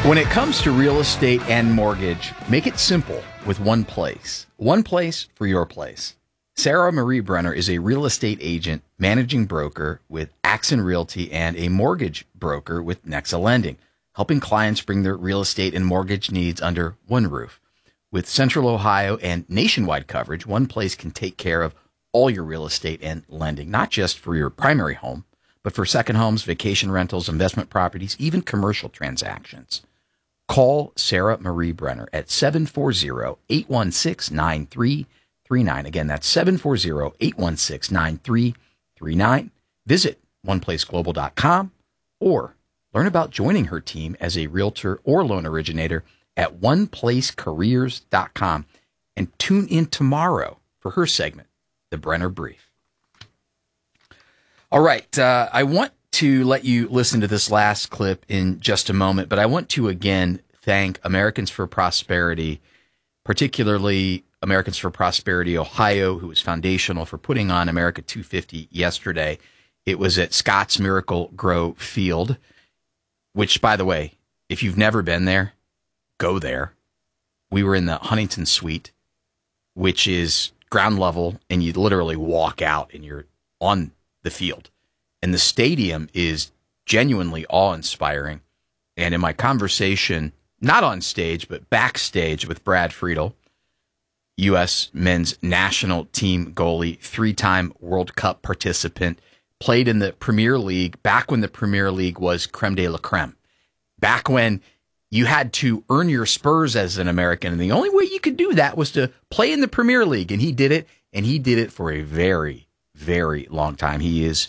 When it comes to real estate and mortgage, make it simple with one place. One place for your place. Sarah Marie Brenner is a real estate agent, managing broker with Axon Realty, and a mortgage broker with Nexa Lending, helping clients bring their real estate and mortgage needs under one roof. With Central Ohio and nationwide coverage, one place can take care of all your real estate and lending, not just for your primary home, but for second homes, vacation rentals, investment properties, even commercial transactions. Call Sarah Marie Brenner at 740-816-9339. Again, that's 740-816-9339. Visit oneplaceglobal.com or learn about joining her team as a realtor or loan originator at oneplacecareers.com. And tune in tomorrow for her segment, The Brenner Brief. All right, I want to let you listen to this last clip in just a moment, but I want to again thank Americans for Prosperity, particularly Americans for Prosperity Ohio, who was foundational for putting on America 250 yesterday. It was at Scott's Miracle Grow Field, which, by the way, if you've never been there, go there. We were in the Huntington Suite, which is ground level, and you literally walk out and you're on the field. And the stadium is genuinely awe-inspiring. And in my conversation, not on stage, but backstage with Brad Friedel, U.S. men's national team goalie, three-time World Cup participant, played in the Premier League back when the Premier League was creme de la creme, back when you had to earn your spurs as an American. And the only way you could do that was to play in the Premier League. And he did it, and he did it for a very, very long time. He is,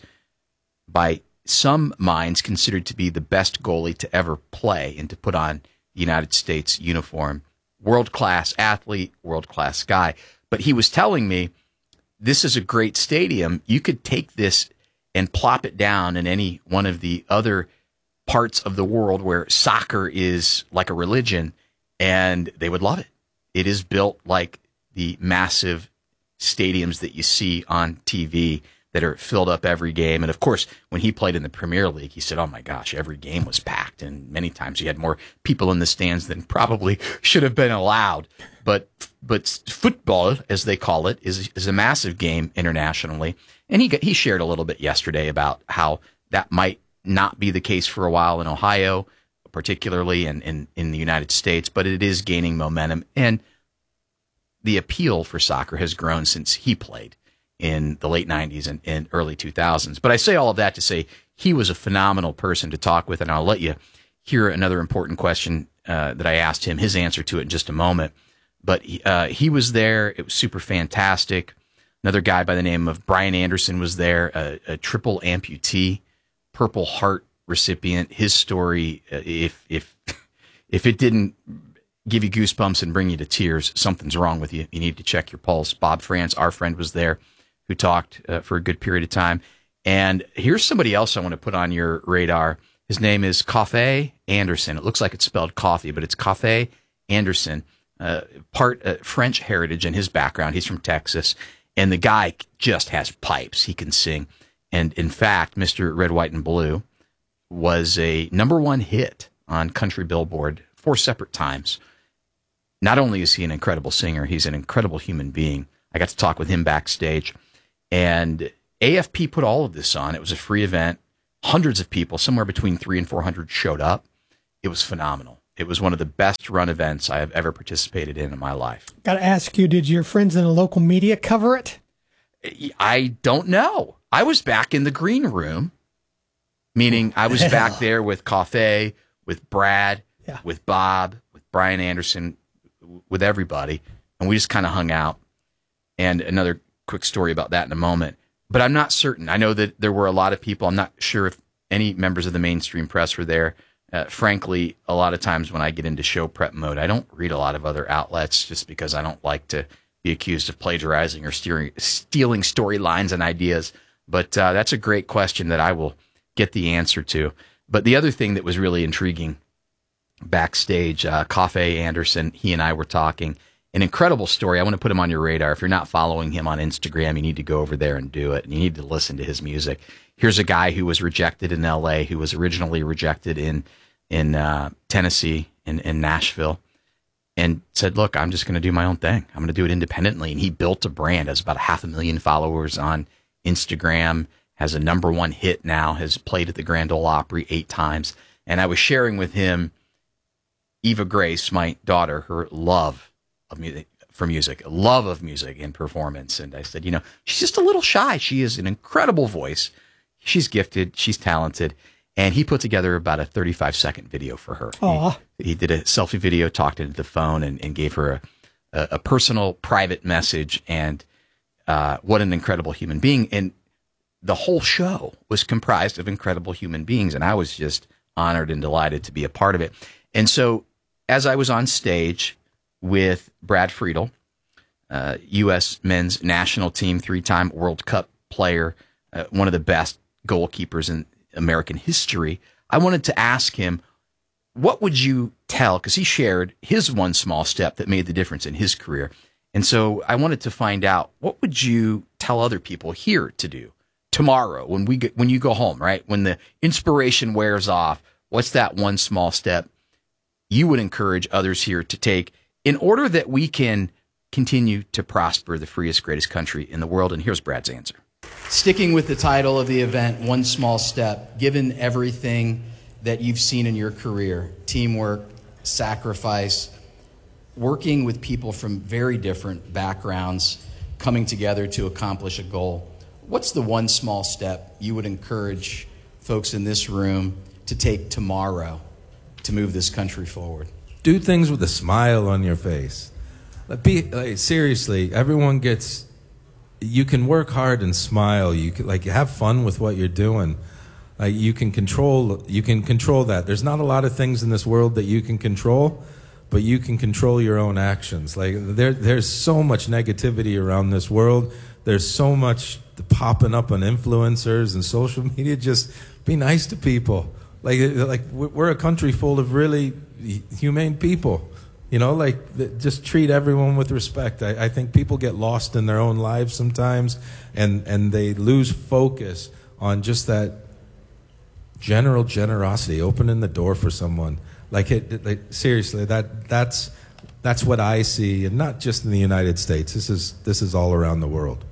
by some minds, considered to be the best goalie to ever play and to put on the United States uniform. World-class athlete, world-class guy. But he was telling me, this is a great stadium. You could take this and plop it down in any one of the other parts of the world where soccer is like a religion, and they would love it. It is built like the massive stadiums that you see on TV that are filled up every game. And of course, when he played in the Premier League, he said, oh my gosh, every game was packed. And many times he had more people in the stands than probably should have been allowed. But football, as they call it, is a massive game internationally. And he shared a little bit yesterday about how that might not be the case for a while in Ohio, particularly in the United States, but it is gaining momentum. And the appeal for soccer has grown since he played in the late 90s and early 2000s. But I say all of that to say he was a phenomenal person to talk with, and I'll let you hear another important question that I asked him, his answer to it in just a moment. But he was there. It was super fantastic. Another guy by the name of Brian Anderson was there, a triple amputee, Purple Heart recipient. His story, if it didn't give you goosebumps and bring you to tears, something's wrong with you. You need to check your pulse. Bob France, our friend, was there, who talked for a good period of time. And here's somebody else I want to put on your radar. His name is Coffey Anderson. It looks like it's spelled coffee, but it's Coffey Anderson, part French heritage in his background. He's from Texas, and the guy just has pipes. He can sing. And in fact, Mr. Red, White, and Blue was a #1 hit on Country Billboard 4 separate times. Not only is he an incredible singer, he's an incredible human being. I got to talk with him backstage. And AFP put all of this on. It was a free event. Hundreds of people, somewhere between 300 and 400, showed up. It was phenomenal. It was one of the best run events I have ever participated in my life. Got to ask you, did your friends in the local media cover it? I don't know. I was back in the green room, meaning I was back there with Coffey, with Brad, with Bob, with Brian Anderson, with everybody. And we just kind of hung out. And another quick story about that in a moment. But I'm not certain. I know that there were a lot of people. I'm not sure if any members of the mainstream press were there. Frankly, a lot of times when I get into show prep mode, I don't read a lot of other outlets just because I don't like to be accused of plagiarizing or stealing storylines and ideas. But that's a great question that I will get the answer to. But the other thing that was really intriguing backstage, Coffey Anderson, he and I were talking. An incredible story. I want to put him on your radar. If you're not following him on Instagram, you need to go over there and do it. And you need to listen to his music. Here's a guy who was rejected in L.A., who was originally rejected in Tennessee, in Nashville, and said, look, I'm just going to do my own thing. I'm going to do it independently. And he built a brand, has about 500,000 followers on Instagram, has a #1 hit now, has played at the Grand Ole Opry 8 times. And I was sharing with him Eva Grace, my daughter, her love of music, love of music and performance. And I said, she's just a little shy. She has an incredible voice. She's gifted. She's talented. And he put together about a 35-second video for her. He did a selfie video, talked into the phone, and gave her a personal, private message. And what an incredible human being. And the whole show was comprised of incredible human beings. And I was just honored and delighted to be a part of it. And so as I was on stage with Brad Friedel, U.S. men's national team, 3-time World Cup player, one of the best goalkeepers in American history, I wanted to ask him, what would you tell, because he shared his one small step that made the difference in his career. And so I wanted to find out, what would you tell other people here to do tomorrow when you go home, right? When the inspiration wears off, what's that one small step you would encourage others here to take in order that we can continue to prosper the freest, greatest country in the world? And here's Brad's answer. Sticking with the title of the event, One Small Step, given everything that you've seen in your career, teamwork, sacrifice, working with people from very different backgrounds, coming together to accomplish a goal, what's the one small step you would encourage folks in this room to take tomorrow to move this country forward? Do things with a smile on your face. Seriously, everyone gets... You can work hard and smile. You can, have fun with what you're doing. You can control that. There's not a lot of things in this world that you can control, but you can control your own actions. There's so much negativity around this world. There's so much popping up on influencers and social media. Just be nice to people. We're a country full of really humane people. Just treat everyone with respect. I think people get lost in their own lives sometimes, and they lose focus on just that general generosity, opening the door for someone. Seriously, that's what I see, and not just in the United States. This is all around the world.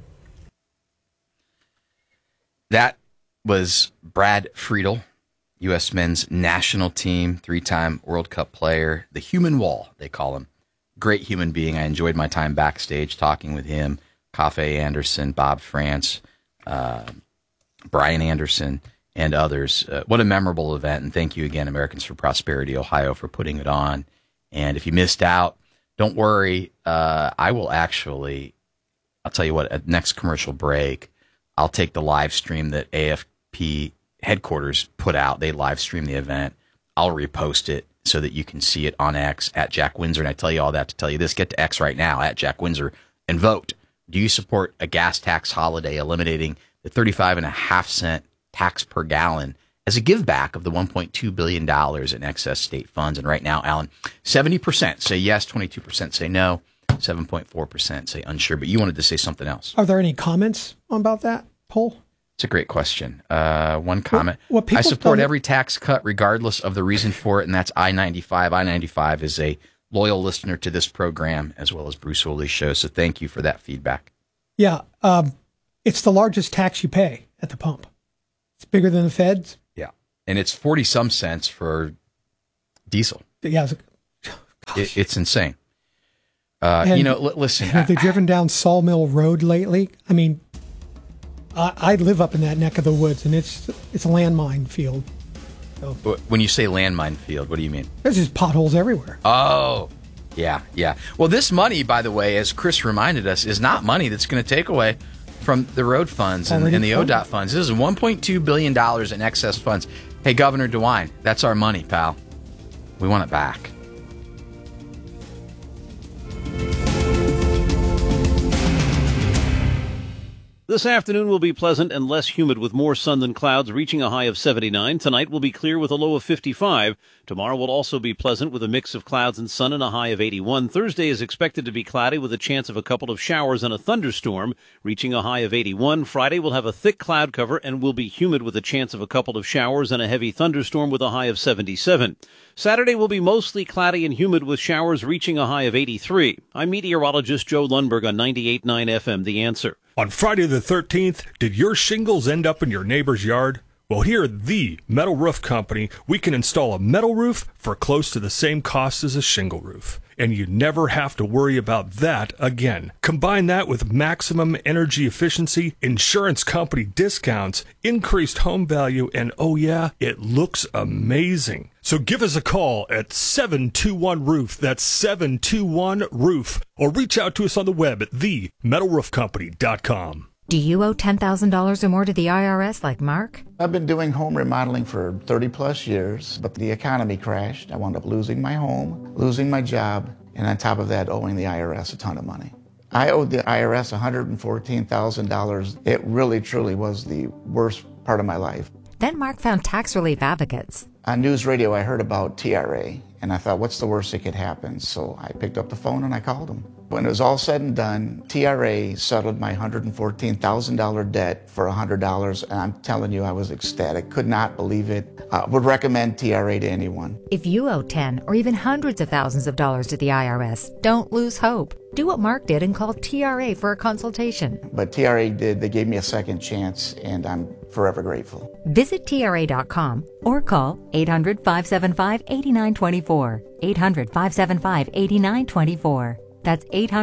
That was Brad Friedel, U.S. men's national team, 3-time World Cup player, the human wall, they call him. Great human being. I enjoyed my time backstage talking with him, Cafe Anderson, Bob France, Brian Anderson, and others. What a memorable event, and thank you again, Americans for Prosperity Ohio, for putting it on. And if you missed out, don't worry. I will actually, I'll tell you what, at next commercial break, I'll take the live stream that AFP headquarters put out. They live stream the event. I'll repost it so that you can see it on X at Jack Windsor. And I tell you all that to tell you this. Get to X right now at Jack Windsor and vote. Do you support a gas tax holiday eliminating the 35.5-cent tax per gallon as a give back of the $1.2 billion in excess state funds? And right now, Alan, 70% say yes, 22% say no, 7.4% say unsure. But you wanted to say something else. Are there any comments about that poll? It's a great question. One comment. What I support every tax cut regardless of the reason for it, and that's I-95. I-95 is a loyal listener to this program as well as Bruce Woolley's show, so thank you for that feedback. Yeah. It's the largest tax you pay at the pump. It's bigger than the feds. Yeah. And it's 40-some cents for diesel. Yeah. It's insane. Listen. Have they driven down Sawmill Road lately? I mean, I live up in that neck of the woods, and it's a landmine field. So, when you say landmine field, what do you mean? There's just potholes everywhere. Oh, yeah. Well, this money, by the way, as Chris reminded us, is not money that's going to take away from the road funds and the ODOT funds. This is $1.2 billion in excess funds. Hey, Governor DeWine, that's our money, pal. We want it back. This afternoon will be pleasant and less humid with more sun than clouds, reaching a high of 79. Tonight will be clear with a low of 55. Tomorrow will also be pleasant with a mix of clouds and sun and a high of 81. Thursday is expected to be cloudy with a chance of a couple of showers and a thunderstorm, reaching a high of 81. Friday will have a thick cloud cover and will be humid with a chance of a couple of showers and a heavy thunderstorm with a high of 77. Saturday will be mostly cloudy and humid with showers reaching a high of 83. I'm meteorologist Joe Lundberg on 98.9 FM, The Answer. On Friday the 13th, did your shingles end up in your neighbor's yard? Well, here at the Metal Roof Company, we can install a metal roof for close to the same cost as a shingle roof. And you never have to worry about that again. Combine that with maximum energy efficiency, insurance company discounts, increased home value, and oh yeah, it looks amazing. So give us a call at 721-ROOF. That's 721-ROOF. Or reach out to us on the web at themetalroofcompany.com. Do you owe $10,000 or more to the IRS like Mark? I've been doing home remodeling for 30 plus years, but the economy crashed. I wound up losing my home, losing my job, and on top of that, owing the IRS a ton of money. I owed the IRS $114,000. It really, truly was the worst part of my life. Then Mark found tax relief advocates. On news radio, I heard about TRA, and I thought, what's the worst that could happen? So I picked up the phone and I called them. When it was all said and done, TRA settled my $114,000 debt for $100, and I'm telling you, I was ecstatic. Could not believe it. Would recommend TRA to anyone. If you owe 10 or even hundreds of thousands of dollars to the IRS, don't lose hope. Do what Mark did and call TRA for a consultation. But TRA did. They gave me a second chance, and I'm forever grateful. Visit TRA.com or call 800-575-8924. 800-575-8924. That's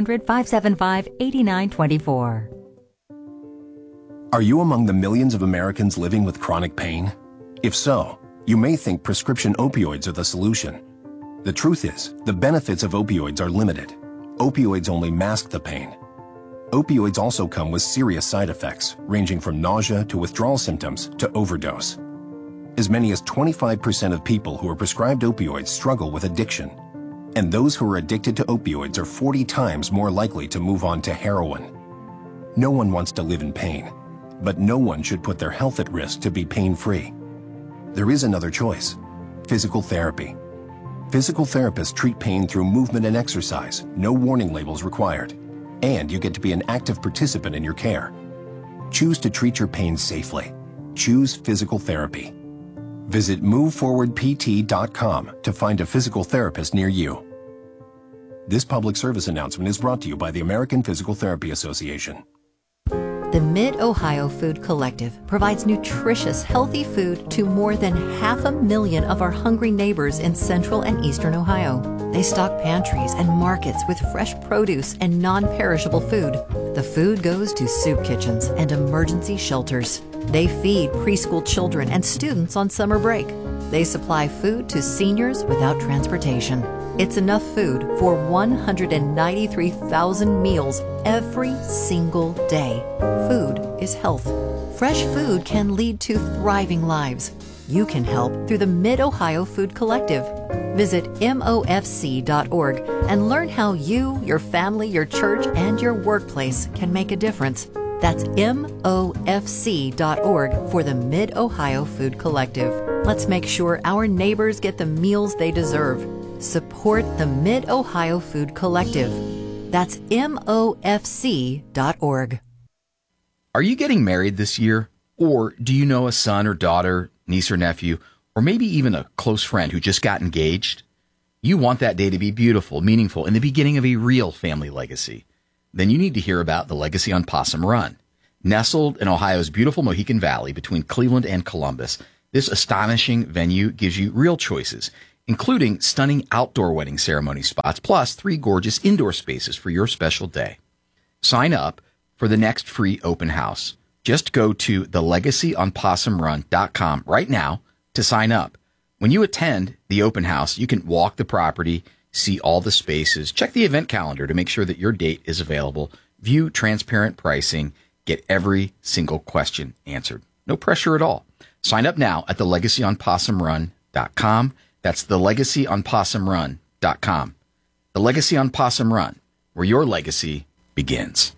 800-575-8924. Are you among the millions of Americans living with chronic pain? If so, you may think prescription opioids are the solution. The truth is, the benefits of opioids are limited. Opioids only mask the pain. Opioids also come with serious side effects, ranging from nausea to withdrawal symptoms to overdose. As many as 25% of people who are prescribed opioids struggle with addiction. And those who are addicted to opioids are 40 times more likely to move on to heroin. No one wants to live in pain, but no one should put their health at risk to be pain-free. There is another choice: physical therapy. Physical therapists treat pain through movement and exercise, no warning labels required, and you get to be an active participant in your care. Choose to treat your pain safely. Choose physical therapy. Visit moveforwardpt.com to find a physical therapist near you. This public service announcement is brought to you by the American Physical Therapy Association. The Mid-Ohio Food Collective provides nutritious, healthy food to more than 500,000 of our hungry neighbors in central and eastern Ohio. They stock pantries and markets with fresh produce and non-perishable food. The food goes to soup kitchens and emergency shelters. They feed preschool children and students on summer break. They supply food to seniors without transportation. It's enough food for 193,000 meals every single day. Food is health. Fresh food can lead to thriving lives. You can help through the Mid-Ohio Food Collective. Visit MOFC.org and learn how you, your family, your church, and your workplace can make a difference. That's MOFC.org for the Mid-Ohio Food Collective. Let's make sure our neighbors get the meals they deserve. Support the Mid-Ohio Food Collective. That's MOFC.org. Are you getting married this year? Or do you know a son or daughter, niece or nephew, or maybe even a close friend who just got engaged? You want that day to be beautiful, meaningful, and the beginning of a real family legacy. Then you need to hear about the Legacy on Possum Run. Nestled in Ohio's beautiful Mohican Valley between Cleveland and Columbus, this astonishing venue gives you real choices, including stunning outdoor wedding ceremony spots, plus 3 gorgeous indoor spaces for your special day. Sign up for the next free open house. Just go to thelegacyonpossumrun.com right now to sign up. When you attend the open house, you can walk the property, see all the spaces, check the event calendar to make sure that your date is available, view transparent pricing, get every single question answered. No pressure at all. Sign up now at thelegacyonpossumrun.com. That's thelegacyonpossumrun.com. The Legacy on Possum Run, where your legacy begins.